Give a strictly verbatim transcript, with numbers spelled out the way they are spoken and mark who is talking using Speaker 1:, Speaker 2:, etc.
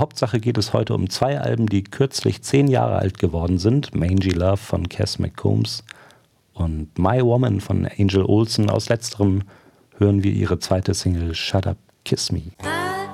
Speaker 1: Hauptsache geht es heute um zwei Alben, die kürzlich zehn Jahre alt geworden sind. Mangy Love von Cass McCombs und My Woman von Angel Olsen. Aus letzterem hören wir ihre zweite Single Shut Up, Kiss Me.